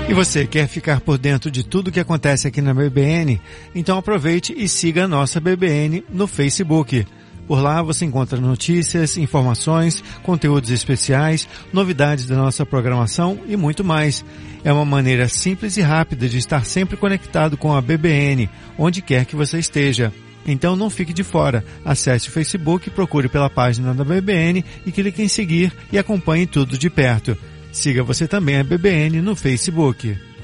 E você quer ficar por dentro de tudo que acontece aqui na BBN? Então aproveite e siga a nossa BBN no Facebook. Por lá você encontra notícias, informações, conteúdos especiais, novidades da nossa programação e muito mais. É uma maneira simples e rápida de estar sempre conectado com a BBN, onde quer que você esteja. Então não fique de fora. Acesse o Facebook, procure pela página da BBN e clique em seguir e acompanhe tudo de perto. Siga você também a BBN no Facebook.